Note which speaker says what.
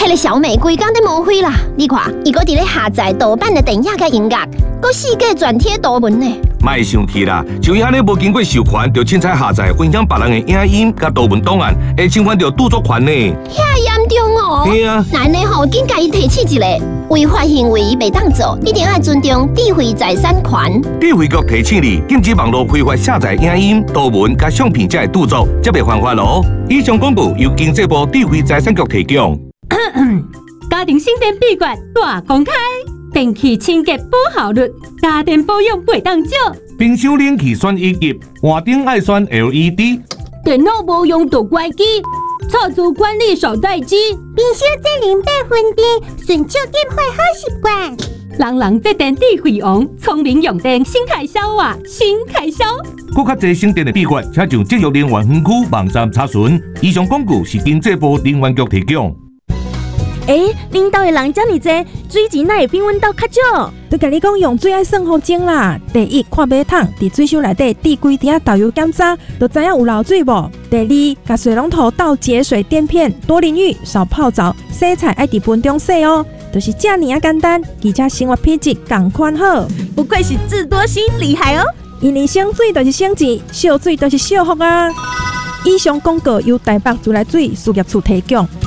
Speaker 1: 迄个小美规工都无灰啦！你看，伊搁伫咧下载盗版的电影甲音乐，搁四界转贴图文呢。
Speaker 2: 莫生气啦，就伊安尼无经过授权，就凊彩下载分享别人的影音甲图文档案，会侵犯到著作权呢。
Speaker 1: 遐严重哦！
Speaker 2: 对啊，
Speaker 1: 那呢吼，紧甲伊提起一个违法行为袂当做，一定要尊重智慧财产权。
Speaker 2: 智慧局提醒你，禁止网络非法下载影音、图文甲相片才会著作，则袂犯法咯。以上广告由经济部智慧财产局提供。
Speaker 3: 家庭省电秘诀大公开，电器清洁保效率，家电保养袂当少。
Speaker 2: 冰箱冷气选1级，换顶爱选 LED。
Speaker 3: 电脑无用就关机，厕所管理手待机。
Speaker 4: 冰箱节能8分电，顺手点坏好习惯。
Speaker 3: 人人节电智慧王，聪明用电，新开销啊，新开销。
Speaker 2: 更较侪省电的秘诀，请上节约能源分区网站查询。以上广告是经济部能源局提供。
Speaker 5: 恁兜的人遮尔济，水钱哪会比阮兜较少？
Speaker 6: 都甲你讲用水爱算好钟啦。第一，看马桶伫水箱内底滴几滴导游检查，就知影有漏水无。第二，甲水龙头倒节水垫片，多淋浴，少泡澡，洗菜爱伫盆中洗哦。就是这尔啊简单，而且生活品质同款好。
Speaker 5: 不愧是智多星，厉害哦！
Speaker 6: 因为省水就是省钱，少水就是少福啊。以上广告由台北自来水事业处提供。